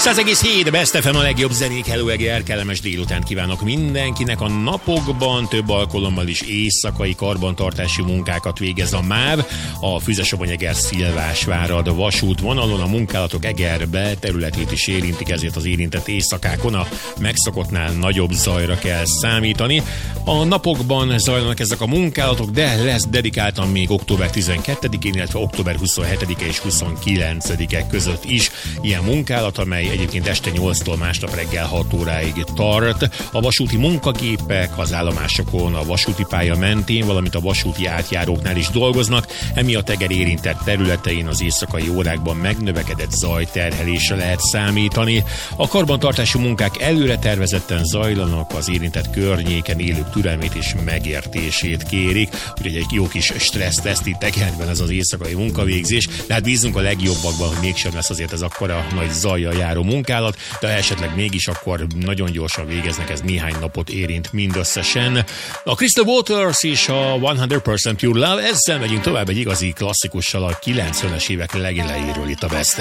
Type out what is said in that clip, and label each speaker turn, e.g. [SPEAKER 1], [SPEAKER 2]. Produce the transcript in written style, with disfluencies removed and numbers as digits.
[SPEAKER 1] 100,7 Best FM, a legjobb zenék. Hello, Eger, kellemes délutánt kívánok mindenkinek. A napokban több alkalommal is éjszakai karbantartási munkákat végez a MÁV. A Füzesabony-Eger-Szilvásvárad vasútvonalon a munkálatok Egerbe területét is érintik, ezért az érintett éjszakákon a megszokottnál nagyobb zajra kell számítani. A napokban zajlanak ezek a munkálatok, de lesz dedikáltan még október 12-én, illetve október 27-e és 29-e között is ilyen munkálat, amely egyébként este 8-tól másnap reggel 6 óráig tart. A vasúti munkagépek az állomásokon, a vasúti pálya mentén, valamint a vasúti átjáróknál is dolgoznak, emiatt Eger érintett területein az éjszakai órákban megnövekedett zajterhelésre lehet számítani. A karbantartási munkák előre tervezetten zajlanak, az érintett környéken élők türelmét és megértését kérik, úgyhogy egy jó kis stresszteszt itt Egerben ez az éjszakai munkavégzés, de hát bízunk a legjobbakban, hogy mégsem lesz azért ez akkora nagy zajjal járó munkálat, de ha esetleg mégis, akkor nagyon gyorsan végeznek, ez néhány napot érint mindösszesen. A Crystal Waters és a 100% Pure Love, ezzel megyünk tovább egy igazi klasszikussal, a 90-es évek legelejéről itt a Best